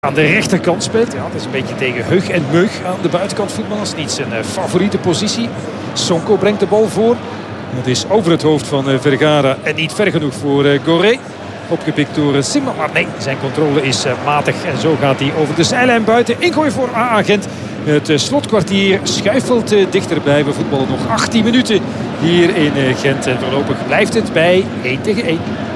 aan de rechterkant speelt. Ja, dat is een beetje tegen heug en meug aan de buitenkant voetballers. Niet zijn favoriete positie. Sonko brengt de bal voor. Dat is over het hoofd van Vergara en niet ver genoeg voor Goré. Opgepikt door Simba, maar nee, zijn controle is matig. En zo gaat hij over de zijlijn buiten. Ingooi voor AA Gent. Het slotkwartier schuifelt dichterbij. We voetballen nog 18 minuten hier in Gent. En voorlopig blijft het bij 1-1.